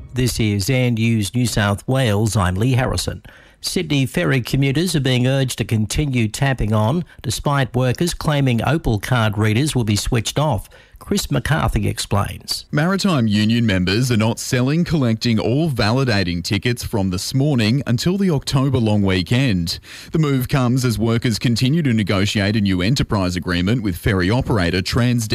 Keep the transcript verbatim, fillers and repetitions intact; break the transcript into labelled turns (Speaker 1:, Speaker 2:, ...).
Speaker 1: This is Air News New South Wales. I'm Lee Harrison. Sydney ferry commuters are being urged to continue tapping on, despite workers claiming Opal card readers will be switched off. Chris McCarthy explains.
Speaker 2: Maritime Union members are not selling, collecting or validating tickets from this morning until the October long weekend. The move comes as workers continue to negotiate a new enterprise agreement with ferry operator Transdev.